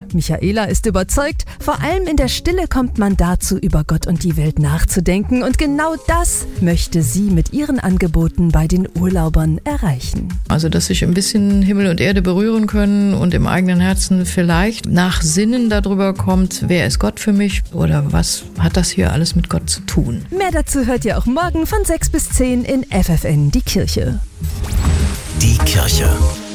Michaela ist überzeugt, vor allem in der Stille kommt man dazu, über Gott und die Welt nachzudenken. Und genau das möchte sie mit ihren Angeboten bei den Urlaubern erreichen. Also, dass sich ein bisschen Himmel und Erde berühren können und im eigenen Herzen vielleicht nach Sinnen darüber kommt, wer ist Gott für mich oder was hat das hier alles mit Gott zu tun. Mehr dazu hört ihr auch morgen von 6 bis 10 in FFN die Kirche. Die Kirche.